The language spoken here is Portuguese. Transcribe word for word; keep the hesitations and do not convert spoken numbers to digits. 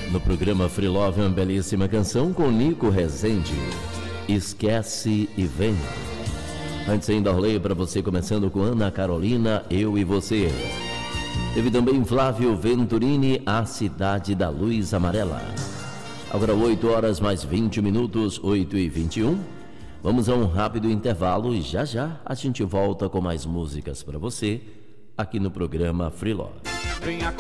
No programa Free Love, uma belíssima canção com Nico Rezende, Esquece e Vem. Antes ainda rolei para você, começando com Ana Carolina, Eu e Você. Teve também Flávio Venturini, A Cidade da Luz Amarela. Agora oito horas mais vinte minutos, oito e vinte e um. Vamos a um rápido intervalo e já já a gente volta com mais músicas para você aqui no programa Free Love.